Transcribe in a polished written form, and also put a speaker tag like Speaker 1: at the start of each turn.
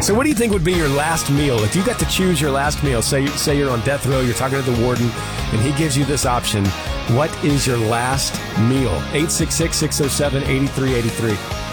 Speaker 1: So what do you think would be your last meal? If you got to choose your last meal, say you're on death row, you're talking to the warden, and he gives you this option, what is your last meal? 866-607-8383.